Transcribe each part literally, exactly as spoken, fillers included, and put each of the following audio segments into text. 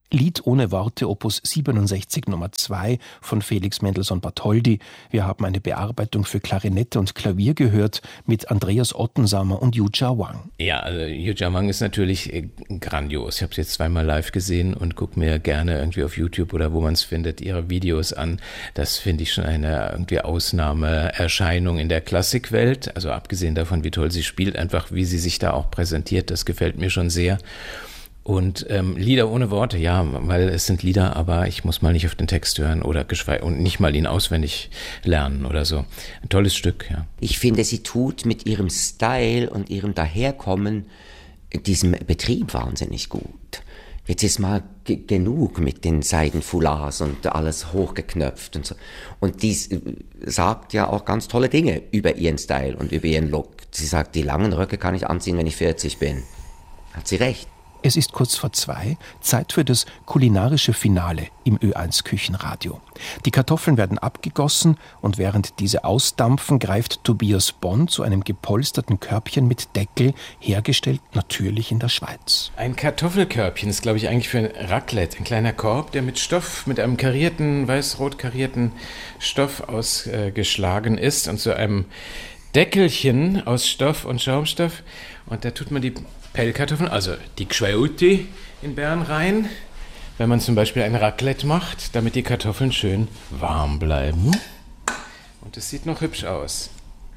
Lied ohne Worte, Opus siebenundsechzig Nummer zwei von Felix Mendelssohn Bartholdy. Wir haben eine Bearbeitung für Klarinette und Klavier gehört mit Andreas Ottensamer und Yujia Wang. Ja, also Yujia Wang ist natürlich grandios. Ich habe sie jetzt zweimal live gesehen und gucke mir gerne irgendwie auf YouTube oder wo man es findet, ihre Videos an. Das finde ich schon eine irgendwie Ausnahmeerscheinung in der Klassikwelt. Also abgesehen davon, wie toll sie spielt, einfach wie sie sich da auch präsentiert, das gefällt mir schon sehr. Und ähm, Lieder ohne Worte, ja, weil es sind Lieder, aber ich muss mal nicht auf den Text hören oder geschweige und nicht mal ihn auswendig lernen oder so. Ein tolles Stück, ja. Ich finde, sie tut mit ihrem Style und ihrem Daherkommen diesem Betrieb wahnsinnig gut. Jetzt ist mal g- genug mit den Seidenfoulards und alles hochgeknöpft und so. Und dies sagt ja auch ganz tolle Dinge über ihren Style und über ihren Look. Sie sagt, die langen Röcke kann ich anziehen, wenn ich vierzig bin. Hat sie recht. Es ist kurz vor zwei, Zeit für das kulinarische Finale im Ö eins Küchenradio. Die Kartoffeln werden abgegossen und während diese ausdampfen, greift Tobias Bonn zu einem gepolsterten Körbchen mit Deckel, hergestellt natürlich in der Schweiz. Ein Kartoffelkörbchen ist, glaube ich, eigentlich für ein Raclette. Ein kleiner Korb, der mit Stoff, mit einem karierten, weiß-rot karierten Stoff ausgeschlagen äh, ist und zu einem Deckelchen aus Stoff und Schaumstoff. Und da tut man die Pellkartoffeln, also die Gschweuti in Bern rein, wenn man zum Beispiel ein Raclette macht, damit die Kartoffeln schön warm bleiben. Und es sieht noch hübsch aus.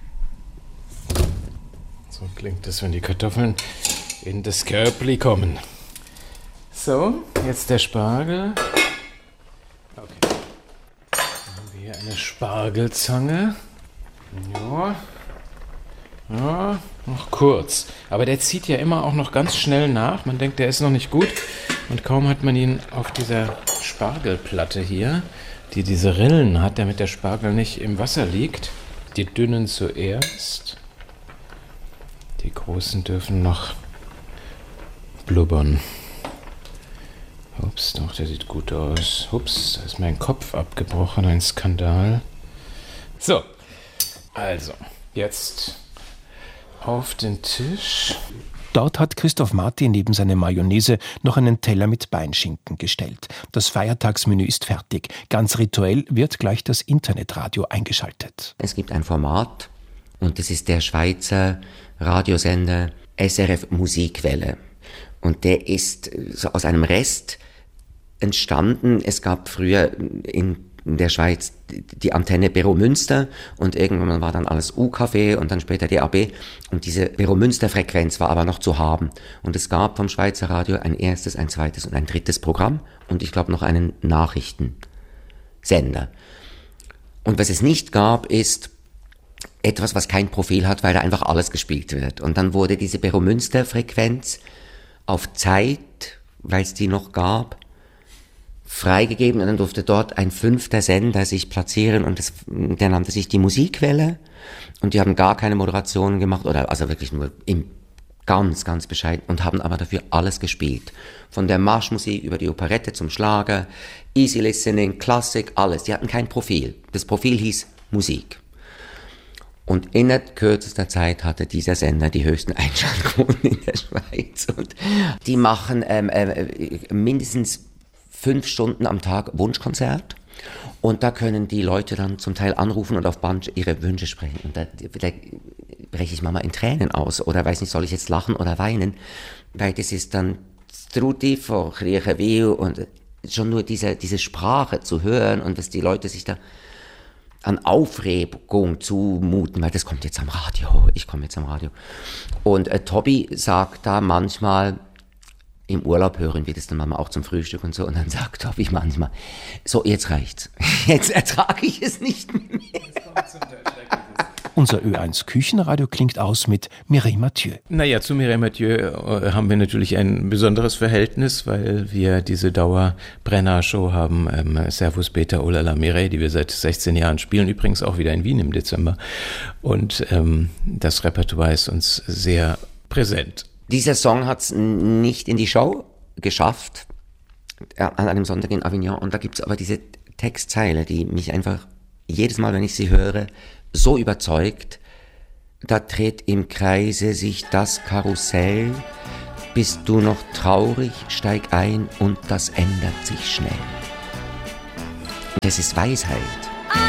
So klingt es, wenn die Kartoffeln in das Körbli kommen. So, jetzt der Spargel. Okay. Dann haben wir hier eine Spargelzange. Ja. Ja, noch kurz. Aber der zieht ja immer auch noch ganz schnell nach. Man denkt, der ist noch nicht gut. Und kaum hat man ihn auf dieser Spargelplatte hier, die diese Rillen hat, damit der Spargel nicht im Wasser liegt. Die dünnen zuerst. Die großen dürfen noch blubbern. Ups, doch, der sieht gut aus. Ups, da ist mein Kopf abgebrochen. Ein Skandal. So, also, jetzt auf den Tisch. Dort hat Christoph Martin neben seiner Mayonnaise noch einen Teller mit Beinschinken gestellt. Das Feiertagsmenü ist fertig. Ganz rituell wird gleich das Internetradio eingeschaltet. Es gibt ein Format und das ist der Schweizer Radiosender S R F Musikwelle. Und der ist so aus einem Rest entstanden. Es gab früher in in der Schweiz die Antenne Bero Münster und irgendwann war dann alles U K W und dann später D A B und diese Bero Münster Frequenz war aber noch zu haben und es gab vom Schweizer Radio ein erstes, ein zweites und ein drittes Programm und ich glaube noch einen Nachrichtensender. Und was es nicht gab, ist etwas, was kein Profil hat, weil da einfach alles gespielt wird. Und dann wurde diese Bero Münster Frequenz auf Zeit, weil es die noch gab, freigegeben und dann durfte dort ein fünfter Sender sich platzieren und das, der nannte sich die Musikwelle und die haben gar keine Moderationen gemacht oder also wirklich nur im ganz, ganz bescheiden und haben aber dafür alles gespielt. Von der Marschmusik über die Operette zum Schlager, Easy Listening, Klassik, alles. Die hatten kein Profil. Das Profil hieß Musik. Und innerhalb kürzester Zeit hatte dieser Sender die höchsten Einschaltquoten in der Schweiz und die machen ähm, äh, mindestens fünf Stunden am Tag Wunschkonzert und da können die Leute dann zum Teil anrufen und auf Band ihre Wünsche sprechen und da, da breche ich manchmal in Tränen aus oder weiß nicht, soll ich jetzt lachen oder weinen, weil das ist dann Struti von Kriechewil und schon nur diese, diese Sprache zu hören und was die Leute sich da an Aufregung zumuten, weil das kommt jetzt am Radio, ich komme jetzt am Radio und äh, Tobi sagt da manchmal, im Urlaub hören wir das dann manchmal auch zum Frühstück und so. Und dann sagt Tobi manchmal, so, jetzt reicht's. Jetzt ertrage ich es nicht mehr. Unser Ö eins Küchenradio klingt aus mit Mireille Mathieu. Naja, zu Mireille Mathieu haben wir natürlich ein besonderes Verhältnis, weil wir diese Dauerbrenner-Show haben, ähm, Servus Peter, oh la la Mireille, die wir seit sechzehn Jahren spielen, übrigens auch wieder in Wien im Dezember. Und ähm, das Repertoire ist uns sehr präsent. Dieser Song hat es nicht in die Show geschafft, an einem Sonntag in Avignon. Und da gibt es aber diese Textzeile, die mich einfach jedes Mal, wenn ich sie höre, so überzeugt. Da dreht im Kreise sich das Karussell, Bist du noch traurig, steig ein und das ändert sich schnell. Das ist Weisheit.